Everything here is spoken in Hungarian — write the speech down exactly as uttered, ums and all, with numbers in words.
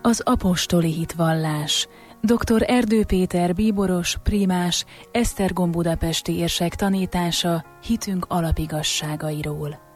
Az apostoli hitvallás. doktor Erdő Péter bíboros, primás, Esztergom budapesti érsek tanítása hitünk alapigasságairól.